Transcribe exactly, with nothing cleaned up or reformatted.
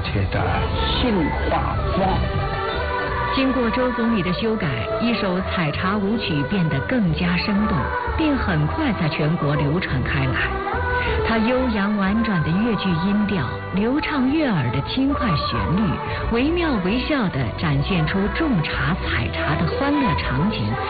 切的新画风。 经过周总理的修改，一首采茶舞曲变得更加生动，并很快在全国流传开来。它悠扬婉转的越剧音调，流畅悦耳的轻快旋律，惟妙惟肖地展现出种茶采茶的欢乐场景